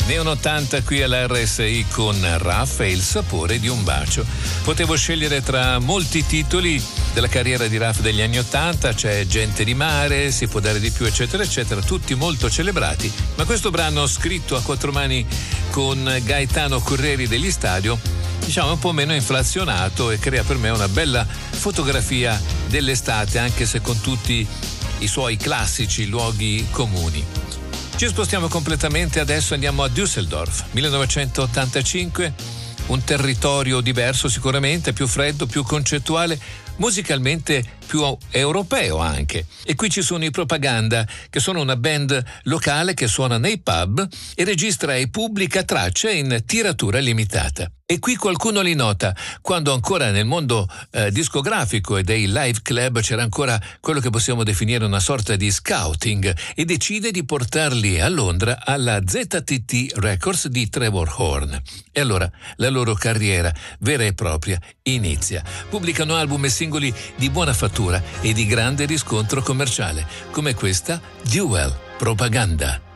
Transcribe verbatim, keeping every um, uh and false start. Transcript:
Neon ottanta qui all'R S I con Raf e il sapore di un bacio. Potevo scegliere tra molti titoli della carriera di Raf degli anni ottanta, c'è Gente di mare, Si può dare di più, eccetera eccetera, tutti molto celebrati, ma questo brano scritto a quattro mani con Gaetano Corrieri degli Stadio, diciamo un po' meno inflazionato, e crea per me una bella fotografia dell'estate, anche se con tutti i suoi classici luoghi comuni. Ci spostiamo completamente, adesso andiamo a Düsseldorf, millenovecentottantacinque, un territorio diverso sicuramente, più freddo, più concettuale, musicalmente più europeo anche. E qui ci sono i Propaganda, che sono una band locale che suona nei pub e registra e pubblica tracce in tiratura limitata. E qui qualcuno li nota, quando ancora nel mondo eh, discografico e dei live club c'era ancora quello che possiamo definire una sorta di scouting, e decide di portarli a Londra alla Z T T Records di Trevor Horn. E allora la loro carriera vera e propria inizia. Pubblicano album e singoli di buona fattura e di grande riscontro commerciale, come questa Duel, Propaganda.